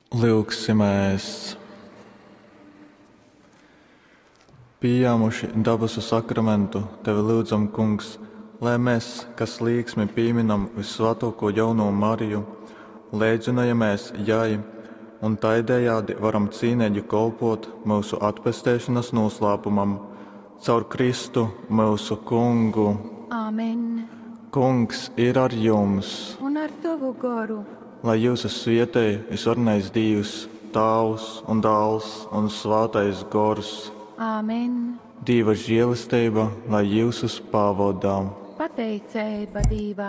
Lūksimies. Pieņēmuši dabasu sakramentu, tevi lūdzam, Kungs, lai mēs, kas līksmi pieminam visvētāko jauno Mariju, lēdzinājamies jai un taidējādi varam cīnēģi kolpot mūsu atpestēšanas noslēpumam, caur Kristu mūsu Kungu. Āmen. Kungs ir ar jums, Un ar tavu garu. lai jūsu svētī visvarnais Dievs, Tēvs un Dēls un Svētais Gors, Āmen. Dieva žēlastība, lai jūs uz pavadām. Pateicēba Dievam.